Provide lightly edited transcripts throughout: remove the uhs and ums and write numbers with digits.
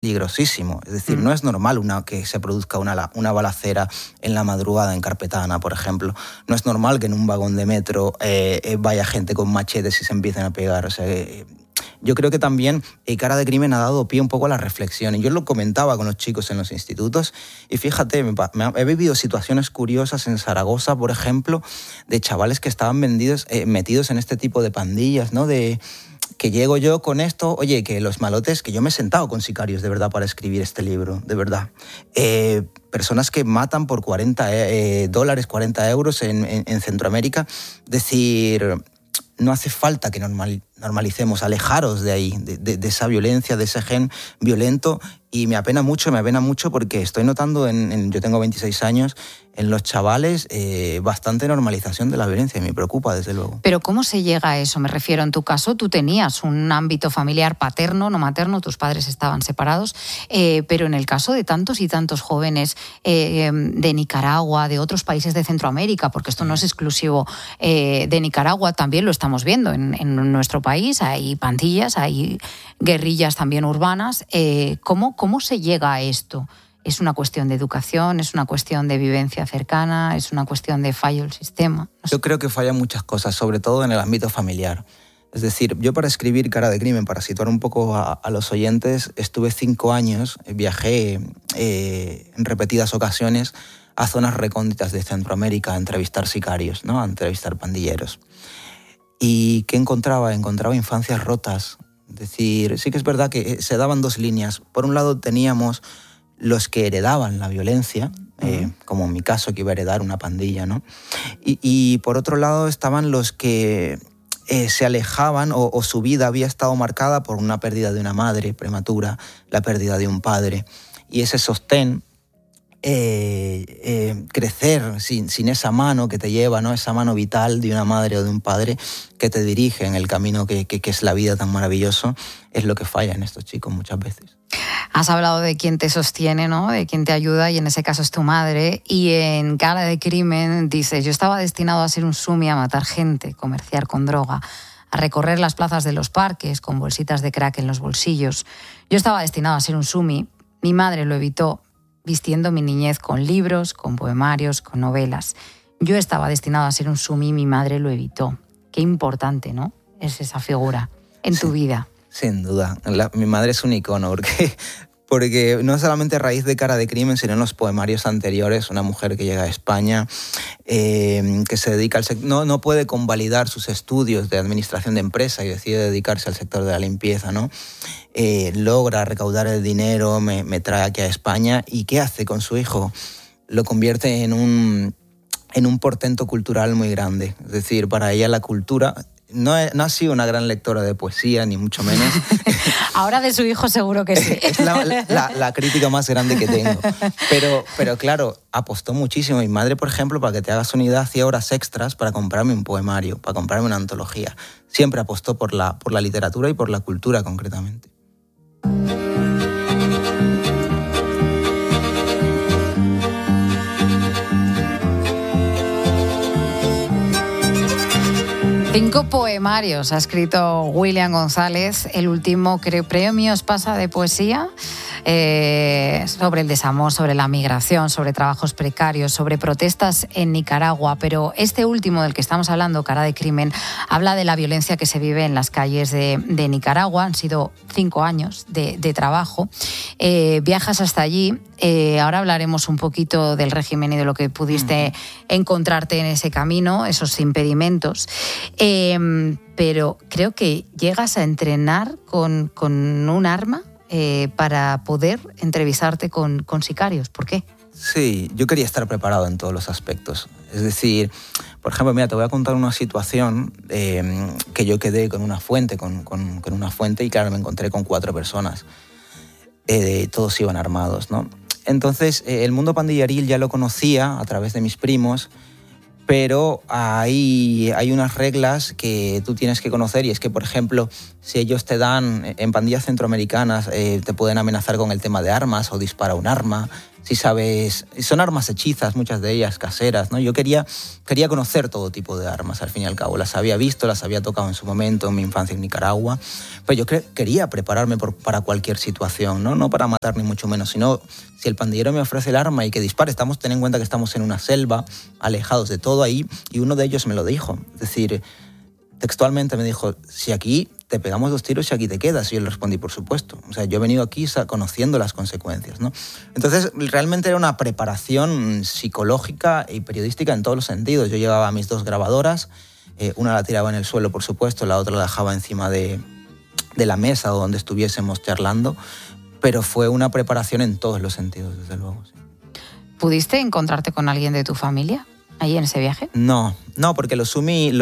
peligrosísimo. Es decir, no es normal que se produzca una balacera en la madrugada en Carpetana, por ejemplo. No es normal que en un vagón de metro vaya gente con machetes y se empiecen a pegar. O sea, yo creo que también Cara de Crimen ha dado pie un poco a la reflexión. Y yo lo comentaba con los chicos en los institutos. Y fíjate, he vivido situaciones curiosas en Zaragoza, por ejemplo, de chavales que estaban metidos en este tipo de pandillas, ¿no? Que llego yo con esto, oye, que los malotes, que yo me he sentado con sicarios de verdad para escribir este libro, de verdad. Personas que matan por $40, 40 euros en Centroamérica. Es decir, no hace falta que normalicemos, alejaros de ahí, de esa violencia, de ese gen violento. Y me apena mucho porque estoy notando, yo tengo 26 años, en los chavales bastante normalización de la violencia y me preocupa, desde luego. Pero ¿cómo se llega a eso? Me refiero, en tu caso, tú tenías un ámbito familiar paterno, no materno, tus padres estaban separados, pero en el caso de tantos y tantos jóvenes de Nicaragua, de otros países de Centroamérica, porque esto no es exclusivo de Nicaragua, también lo estamos viendo en nuestro país, hay pandillas, hay guerrillas también urbanas. ¿Cómo se llega a esto? ¿Es una cuestión de educación? ¿Es una cuestión de vivencia cercana? ¿Es una cuestión de fallo del sistema? No sé. Yo creo que fallan muchas cosas, sobre todo en el ámbito familiar. Es decir, yo para escribir Cara de Crimen, para situar un poco a los oyentes, estuve 5 años, viajé en repetidas ocasiones a zonas recónditas de Centroamérica a entrevistar sicarios, ¿no? A entrevistar pandilleros. ¿Y qué encontraba? Encontraba infancias rotas. Es decir, sí que es verdad que se daban 2 líneas. Por un lado teníamos los que heredaban la violencia, como en mi caso, que iba a heredar una pandilla, ¿no? Y por otro lado estaban los que se alejaban o su vida había estado marcada por una pérdida de una madre prematura, la pérdida de un padre. Y ese sostén, crecer sin esa mano que te lleva, ¿no? Esa mano vital de una madre o de un padre que te dirige en el camino que es la vida tan maravilloso, es lo que falla en estos chicos muchas veces. Has hablado de quién te sostiene, ¿no? De quién te ayuda, y en ese caso es tu madre. Y en Cara de Crimen dice: yo estaba destinado a ser un sumi, a matar gente, comerciar con droga, a recorrer las plazas de los parques con bolsitas de crack en los bolsillos. Yo estaba destinado a ser un sumi. Mi madre lo evitó, vistiendo mi niñez con libros, con poemarios, con novelas. Yo estaba destinado a ser un sumi, mi madre lo evitó. Qué importante, ¿no? Es esa figura en tu vida. Sin duda. Mi madre es un icono porque no solamente a raíz de Cara de Crimen, sino en los poemarios anteriores, una mujer que llega a España, que se dedica al sector, no puede convalidar sus estudios de administración de empresa y decide dedicarse al sector de la limpieza, ¿no? Logra recaudar el dinero, me trae aquí a España, y ¿qué hace con su hijo? Lo convierte en un portento cultural muy grande. Es decir, para ella la cultura... No ha sido una gran lectora de poesía, ni mucho menos. Ahora de su hijo seguro que sí. Es la crítica más grande que tengo. Pero claro, apostó muchísimo. Mi madre, por ejemplo, para que te hagas una idea, hacía horas extras para comprarme un poemario, para comprarme una antología. Siempre apostó por la literatura y por la cultura, concretamente. 5 poemarios ha escrito William González. El último, creo, Premio Espasa de Poesía, sobre el desamor, sobre la migración, sobre trabajos precarios, sobre protestas en Nicaragua. Pero este último del que estamos hablando, Cara de Crimen, habla de la violencia que se vive en las calles de Nicaragua. Han sido 5 años de trabajo. Viajas hasta allí. Ahora hablaremos un poquito del régimen y de lo que pudiste encontrarte en ese camino, esos impedimentos. Pero creo que llegas a entrenar con un arma para poder entrevistarte con sicarios. ¿Por qué? Sí, yo quería estar preparado en todos los aspectos. Es decir, por ejemplo, mira, te voy a contar una situación que yo quedé con una fuente, con una fuente, y claro, me encontré con 4 personas. Todos iban armados, ¿no? Entonces, el mundo pandilleril ya lo conocía a través de mis primos, pero hay unas reglas que tú tienes que conocer, y es que, por ejemplo, si ellos te dan, en pandillas centroamericanas, te pueden amenazar con el tema de armas o dispara un arma, si sabes... Son armas hechizas, muchas de ellas caseras, ¿no? Yo quería conocer todo tipo de armas, al fin y al cabo. Las había visto, las había tocado en su momento, en mi infancia en Nicaragua, pero yo quería prepararme para cualquier situación, ¿no? No para matar ni mucho menos, sino si el pandillero me ofrece el arma y que dispare. Ten en cuenta que estamos en una selva, alejados de todo ahí, y uno de ellos me lo dijo. Es decir, textualmente me dijo, si aquí te pegamos 2 tiros y aquí te quedas. Y yo le respondí, por supuesto. O sea, yo he venido aquí conociendo las consecuencias, ¿no? Entonces, realmente era una preparación psicológica y periodística en todos los sentidos. Yo llevaba mis 2 grabadoras, una la tiraba en el suelo, por supuesto, la otra la dejaba encima de la mesa o donde estuviésemos charlando, pero fue una preparación en todos los sentidos, desde luego. Sí. ¿Pudiste encontrarte con alguien de tu familia ahí en ese viaje? No, porque los Sumi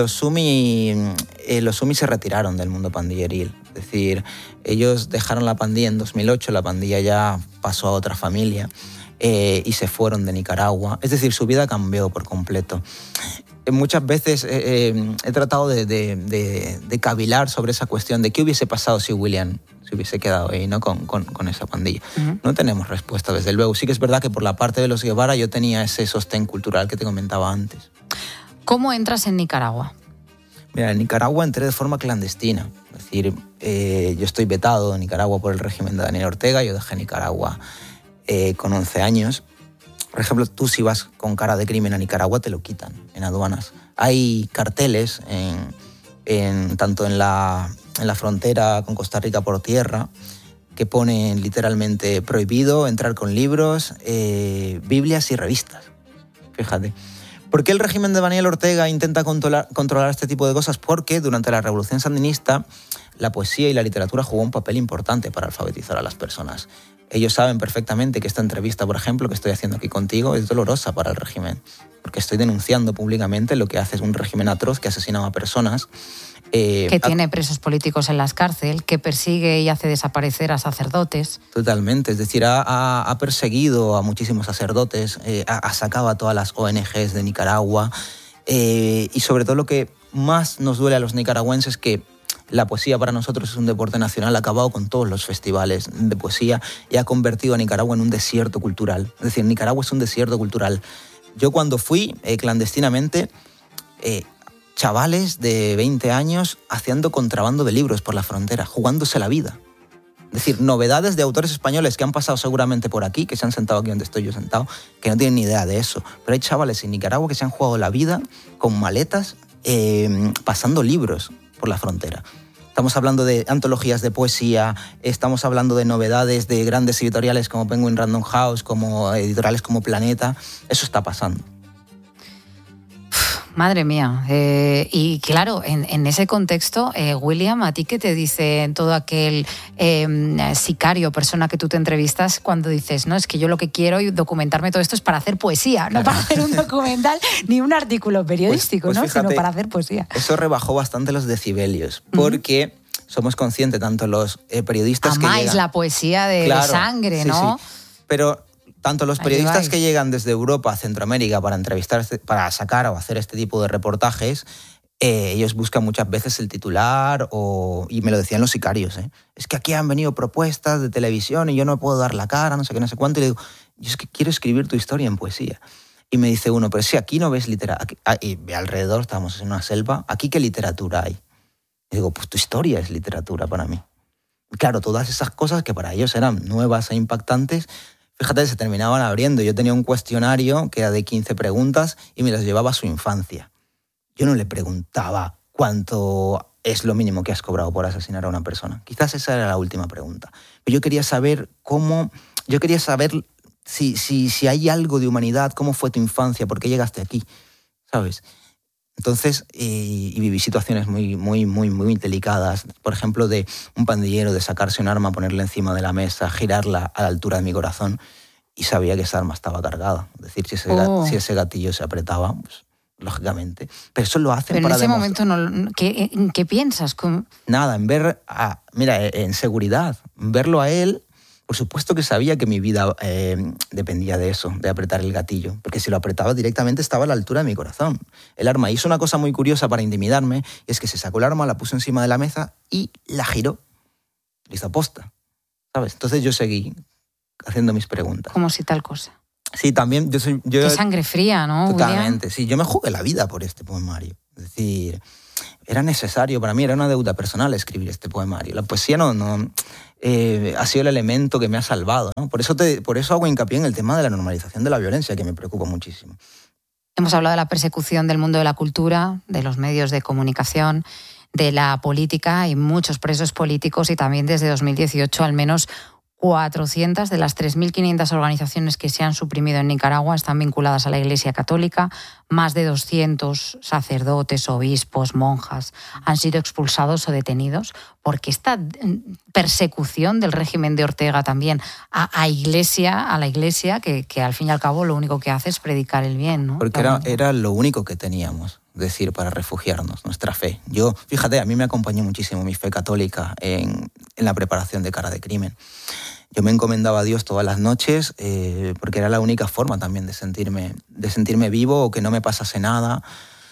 se retiraron del mundo pandilleril. Es decir, ellos dejaron la pandilla en 2008, la pandilla ya pasó a otra familia y se fueron de Nicaragua. Es decir, su vida cambió por completo. Muchas veces he tratado de cavilar sobre esa cuestión de qué hubiese pasado si William se hubiese quedado ahí, ¿no? con esa pandilla. Uh-huh. No tenemos respuesta, desde luego. Sí que es verdad que por la parte de los Guevara yo tenía ese sostén cultural que te comentaba antes. ¿Cómo entras en Nicaragua? Mira, en Nicaragua entré de forma clandestina. Es decir, yo estoy vetado en Nicaragua por el régimen de Daniel Ortega. Yo dejé Nicaragua con 11 años. Por ejemplo, tú si vas con cara de crimen a Nicaragua te lo quitan en aduanas. Hay carteles tanto en la frontera con Costa Rica por tierra que ponen literalmente prohibido entrar con libros, Biblias y revistas. Fíjate. ¿Por qué el régimen de Daniel Ortega intenta controlar este tipo de cosas? Porque durante la Revolución Sandinista la poesía y la literatura jugó un papel importante para alfabetizar a las personas. Ellos saben perfectamente que esta entrevista, por ejemplo, que estoy haciendo aquí contigo, es dolorosa para el régimen, porque estoy denunciando públicamente lo que hace es un régimen atroz que asesinaba a personas. Que tiene presos políticos en las cárceles, que persigue y hace desaparecer a sacerdotes. Totalmente, es decir, ha perseguido a muchísimos sacerdotes, ha sacado a todas las ONGs de Nicaragua y sobre todo lo que más nos duele a los nicaragüenses que la poesía para nosotros es un deporte nacional, ha acabado con todos los festivales de poesía y ha convertido a Nicaragua en un desierto cultural. Es decir, Nicaragua es un desierto cultural. Yo cuando fui clandestinamente, chavales de 20 años haciendo contrabando de libros por la frontera, jugándose la vida. Es decir, novedades de autores españoles que han pasado seguramente por aquí, que se han sentado aquí donde estoy yo sentado, que no tienen ni idea de eso. Pero hay chavales en Nicaragua que se han jugado la vida con maletas pasando libros por la frontera. Estamos hablando de antologías de poesía, estamos hablando de novedades de grandes editoriales como Penguin Random House, como editoriales como Planeta. Eso está pasando. Madre mía. Y claro, en ese contexto, William, ¿a ti qué te dice todo aquel sicario, persona que tú te entrevistas cuando dices, no, es que yo lo que quiero y documentarme todo esto es para hacer poesía, no para hacer un documental ni un artículo periodístico, pues, ¿no? Fíjate, sino para hacer poesía? Eso rebajó bastante los decibelios, porque somos conscientes, tanto los periodistas Amáis que llegan... la poesía de sangre, ¿no? Sí. Pero tanto los periodistas que llegan desde Europa a Centroamérica para entrevistar, para sacar o hacer este tipo de reportajes, ellos buscan muchas veces el titular y me lo decían los sicarios, es que aquí han venido propuestas de televisión y yo no puedo dar la cara, no sé qué, no sé cuánto, y le digo, yo es que quiero escribir tu historia en poesía. Y me dice uno, pero si aquí no ves literatura, y alrededor estábamos en una selva, ¿aquí qué literatura hay? Y digo, pues tu historia es literatura para mí. Y claro, todas esas cosas que para ellos eran nuevas e impactantes, fíjate, se terminaban abriendo. Yo tenía un cuestionario que era de 15 preguntas y me las llevaba a su infancia. Yo no le preguntaba cuánto es lo mínimo que has cobrado por asesinar a una persona. Quizás esa era la última pregunta. Pero yo quería saber si hay algo de humanidad, cómo fue tu infancia, por qué llegaste aquí, ¿sabes? Entonces, y viví situaciones muy, muy, muy, muy delicadas. Por ejemplo, de un pandillero, de sacarse un arma, ponerla encima de la mesa, girarla a la altura de mi corazón, y sabía que esa arma estaba cargada. Es decir, si ese gatillo se apretaba, pues, lógicamente. Pero eso lo hacen para demostrar. Pero en ese momento, ¿qué piensas? Nada, en seguridad, en verlo a él. Por supuesto que sabía que mi vida dependía de eso, de apretar el gatillo, porque si lo apretaba directamente estaba a la altura de mi corazón. El arma hizo una cosa muy curiosa para intimidarme, y es que se sacó el arma, la puso encima de la mesa y la giró. Lo hizo aposta, ¿sabes? Entonces yo seguí haciendo mis preguntas. ¿Cómo si tal cosa? Sí, también Qué sangre fría, ¿no? Totalmente, William? sí. Yo me jugué la vida por este poemario. Es decir, era necesario para mí, era una deuda personal escribir este poemario. La poesía no ha sido el elemento que me ha salvado, ¿no? Por eso hago hincapié en el tema de la normalización de la violencia, que me preocupa muchísimo. Hemos hablado de la persecución del mundo de la cultura, de los medios de comunicación, de la política. Hay muchos presos políticos y también desde 2018 al menos 400 de las 3.500 organizaciones que se han suprimido en Nicaragua están vinculadas a la Iglesia Católica. Más de 200 sacerdotes, obispos, monjas han sido expulsados o detenidos porque esta persecución del régimen de Ortega también a la Iglesia, que al fin y al cabo lo único que hace es predicar el bien, ¿no? Porque era lo único que teníamos, decir, para refugiarnos, nuestra fe. Yo, fíjate, a mí me acompañó muchísimo mi fe católica en la preparación de Cara de Crimen. Yo me encomendaba a Dios todas las noches porque era la única forma también de sentirme vivo o que no me pasase nada.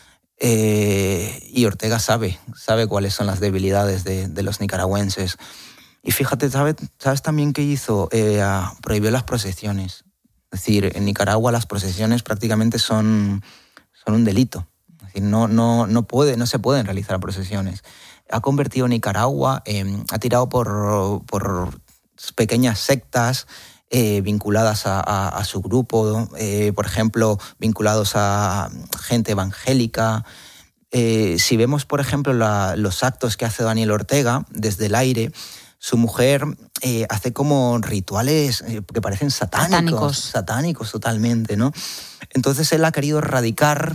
Y Ortega sabe cuáles son las debilidades de los nicaragüenses. Y fíjate, ¿sabes también qué hizo? Prohibió las procesiones. Es decir, en Nicaragua las procesiones prácticamente son un delito. Es decir, no se pueden realizar procesiones. Ha convertido Nicaragua, ha tirado por pequeñas sectas vinculadas a su grupo, por ejemplo, vinculados a gente evangélica. Si vemos, por ejemplo, los actos que hace Daniel Ortega desde el aire, su mujer hace como rituales que parecen satánicos totalmente, ¿no? Entonces él ha querido erradicar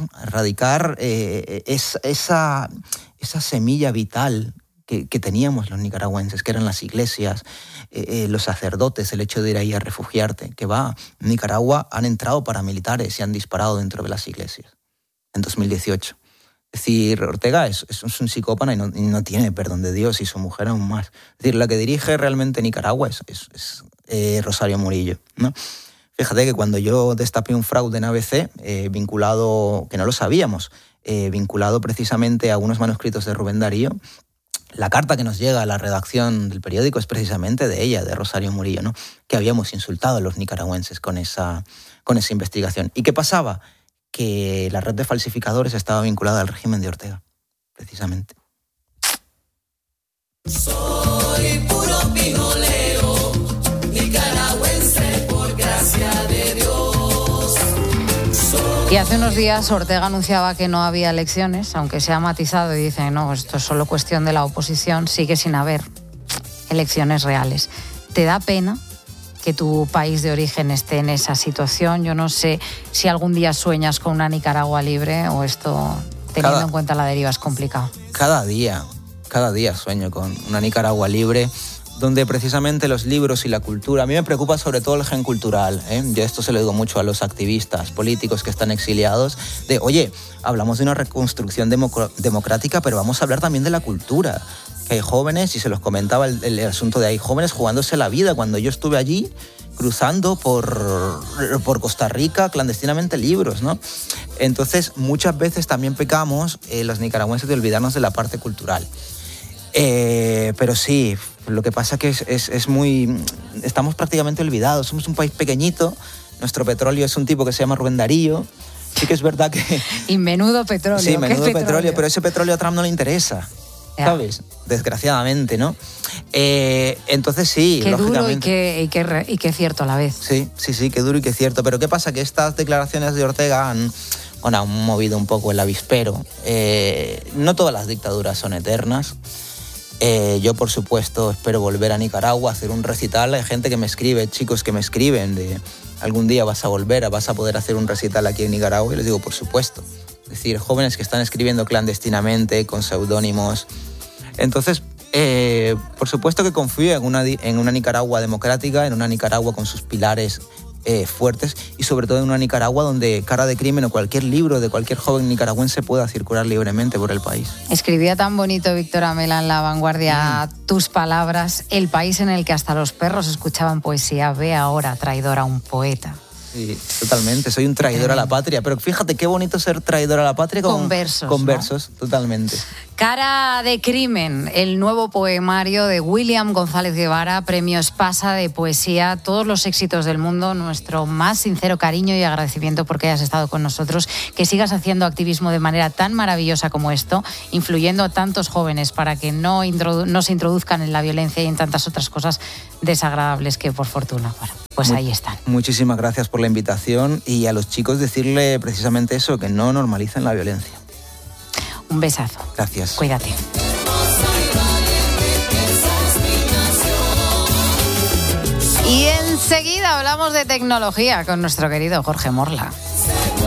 esa semilla vital que teníamos los nicaragüenses, que eran las iglesias, los sacerdotes, el hecho de ir ahí a refugiarte, que en Nicaragua han entrado paramilitares y han disparado dentro de las iglesias en 2018. Es decir, Ortega es un psicópata y no tiene perdón de Dios, y su mujer aún más. Es decir, la que dirige realmente Nicaragua es Rosario Murillo, ¿no? Fíjate que cuando yo destapé un fraude en ABC, vinculado, que no lo sabíamos, vinculado precisamente a unos manuscritos de Rubén Darío, la carta que nos llega a la redacción del periódico es precisamente de ella, de Rosario Murillo, ¿no? Que habíamos insultado a los nicaragüenses con esa investigación. ¿Y qué pasaba? Que la red de falsificadores estaba vinculada al régimen de Ortega, precisamente. Soy puro pinolero, nicaragüense por gracia de Dios. Y hace unos días Ortega anunciaba que no había elecciones, aunque se ha matizado y dice, no, esto es solo cuestión de la oposición, sigue sin haber elecciones reales. ¿Te da pena que tu país de origen esté en esa situación? Yo no sé si algún día sueñas con una Nicaragua libre o esto, teniendo en cuenta la deriva, es complicado. Cada día sueño con una Nicaragua libre, donde precisamente los libros y la cultura... A mí me preocupa sobre todo el gen cultural, ¿eh? Yo esto se lo digo mucho a los activistas políticos que están exiliados, de, oye, hablamos de una reconstrucción democrática, pero vamos a hablar también de la cultura. Que hay jóvenes, y se los comentaba el asunto de hay jóvenes jugándose la vida. Cuando yo estuve allí, cruzando por Costa Rica clandestinamente libros, ¿no? Entonces, muchas veces también pecamos, los nicaragüenses, de olvidarnos de la parte cultural. Pero sí, lo que pasa que estamos prácticamente olvidados. Somos un país pequeñito, nuestro petróleo es un tipo que se llama Rubén Darío. Sí que es verdad que... Y menudo petróleo. Sí, menudo petróleo, pero ese petróleo a Trump no le interesa. Ya. ¿Sabes? Desgraciadamente, ¿no? Entonces sí, qué lógicamente... duro y qué cierto a la vez. Sí, qué duro y qué cierto. Pero ¿qué pasa? Que estas declaraciones de Ortega han movido un poco el avispero. No todas las dictaduras son eternas. Yo, por supuesto, espero volver a Nicaragua, hacer un recital. Hay gente que me escribe, chicos que me escriben de algún día vas a poder hacer un recital aquí en Nicaragua. Y les digo, por supuesto. Es decir, jóvenes que están escribiendo clandestinamente, con seudónimos. Entonces, por supuesto que confío en una Nicaragua democrática, en una Nicaragua con sus pilares fuertes, y sobre todo en una Nicaragua donde Cara de Crimen o cualquier libro de cualquier joven nicaragüense pueda circular libremente por el país. Escribía tan bonito Víctor Amela en La Vanguardia tus palabras, el país en el que hasta los perros escuchaban poesía, ve ahora traidor a un poeta. Sí, totalmente, soy un traidor a la patria, pero fíjate qué bonito ser traidor a la patria con versos. Con versos, totalmente. Cara de crimen, el nuevo poemario de William González Guevara, Premio Espasa de Poesía, todos los éxitos del mundo, nuestro más sincero cariño y agradecimiento porque hayas estado con nosotros, que sigas haciendo activismo de manera tan maravillosa como esto, influyendo a tantos jóvenes para que no se introduzcan en la violencia y en tantas otras cosas desagradables que por fortuna, bueno, pues ahí están. Muchísimas gracias por la invitación y a los chicos decirle precisamente eso, que no normalicen la violencia. Un besazo. Gracias. Cuídate. Y enseguida hablamos de tecnología con nuestro querido Jorge Morla.